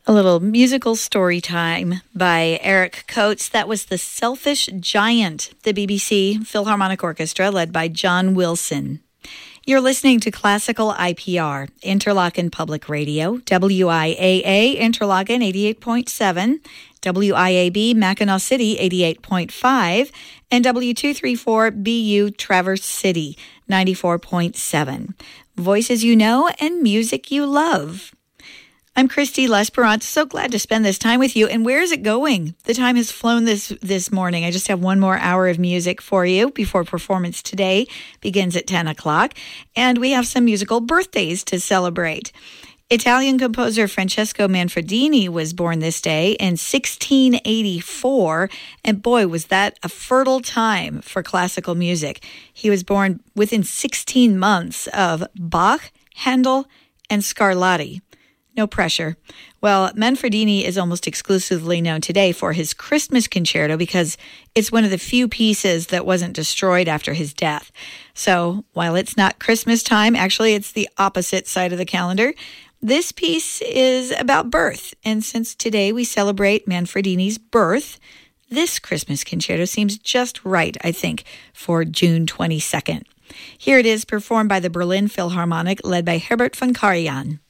A little musical story time by Eric Coates. That was The Selfish Giant, the BBC Philharmonic Orchestra led by John Wilson. You're listening to Classical IPR, Interlochen Public Radio, WIAA Interlochen 88.7, WIAB Mackinac City 88.5, and W234BU Traverse City 94.7. Voices you know and music you love. I'm Christy Lesperance. So glad to spend this time with you. And where is it going? The time has flown this morning. I just have one more hour of music for you before performance today begins at 10 o'clock. And we have some musical birthdays to celebrate. Italian composer Francesco Manfredini was born this day in 1684. And boy, was that a fertile time for classical music. He was born within 16 months of Bach, Handel, and Scarlatti. No pressure. Well, Manfredini is almost exclusively known today for his Christmas concerto because it's one of the few pieces that wasn't destroyed after his death. So while it's not Christmas time, actually it's the opposite side of the calendar. This piece is about birth. And since today we celebrate Manfredini's birth, this Christmas concerto seems just right, I think, for June 22nd. Here it is performed by the Berlin Philharmonic led by Herbert von Karajan.